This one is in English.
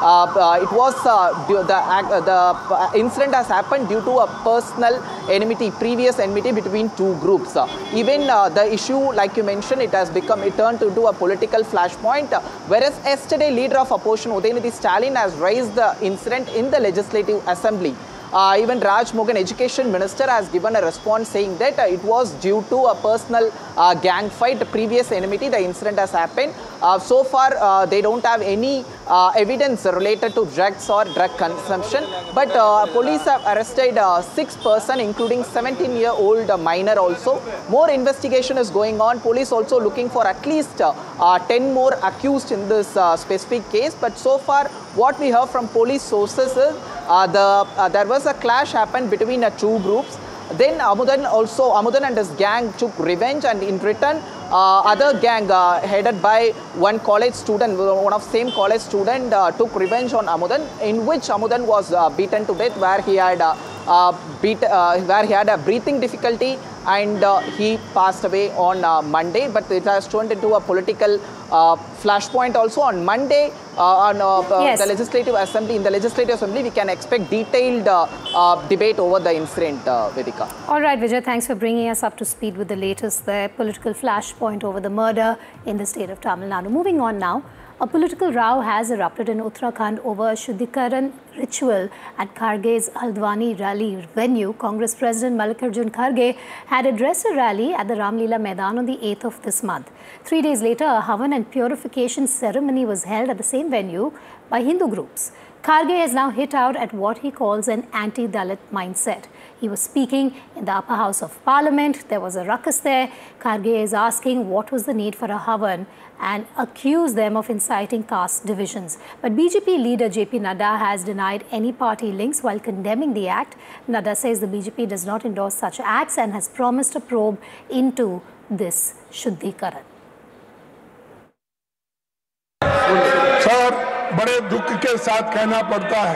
it was the incident has happened due to a personal enmity, previous enmity between two groups. Even the issue, like you mentioned, it turned into a political flashpoint. Whereas yesterday, leader of opposition Udayanidhi Stalin has raised the incident in the Legislative Assembly. Even Raj Mohan, Education Minister, has given a response saying that it was due to a personal gang fight, previous enmity, the incident has happened. So far, they don't have any evidence related to drugs or drug consumption. But police have arrested 6 persons, including 17-year-old minor also. More investigation is going on. Police also looking for at least 10 more accused in this specific case. But so far, what we heard from police sources is there was a clash happened between two groups. Then Amudan and his gang took revenge, and in return, other gang headed by one college student, one of same college student, took revenge on Amudan, in which Amudan was beaten to death, where he had a breathing difficulty, and he passed away on Monday. But it has turned into a political flashpoint also on Monday. Yes. The Legislative Assembly, in the Legislative Assembly, we can expect detailed debate over the incident, Vedika. All right, Vijay, thanks for bringing us up to speed with the latest there. Political flashpoint over the murder in the state of Tamil Nadu. Moving on now. A political row has erupted in Uttarakhand over a Shuddhikaran ritual at Kharge's Haldwani rally venue. Congress President Mallikarjun Kharge had addressed a rally at the Ramlila Maidan on the 8th of this month. 3 days later, a Havan and purification ceremony was held at the same venue by Hindu groups. Kharge has now hit out at what he calls an anti-Dalit mindset. He was speaking in the upper house of parliament. There was a ruckus there. Kharge is asking what was the need for a Havan and accused them of inciting caste divisions. But BJP leader JP Nadda has denied any party links while condemning the act. Nadda says the BJP does not endorse such acts and has promised a probe into this Shuddhikaran. Sir, बड़े दुख के साथ कहना पड़ता है